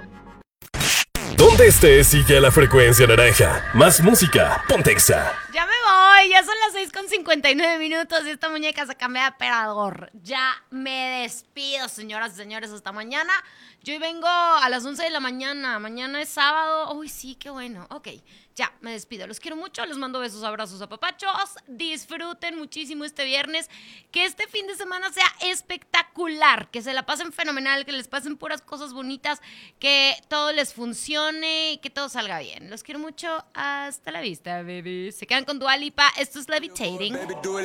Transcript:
Donde estés, sigue a la frecuencia naranja. Más música, ponte Exa. Ya me voy, ya son las 6:59 y esta muñeca se cambia de operador. Ya me despido, señoras y señores, hasta mañana. Yo hoy vengo a las 11 de la mañana. Mañana es sábado. Uy, sí, qué bueno. Ok, ya, me despido. Los quiero mucho, les mando besos, abrazos, apapachos. Disfruten muchísimo este viernes. Que este fin de semana sea espectacular. Que se la pasen fenomenal, que les pasen puras cosas bonitas. Que todo les funcione y que todo salga bien. Los quiero mucho. Hasta la vista, baby. Se quedan con Dua Lipa. Esto es Levitating.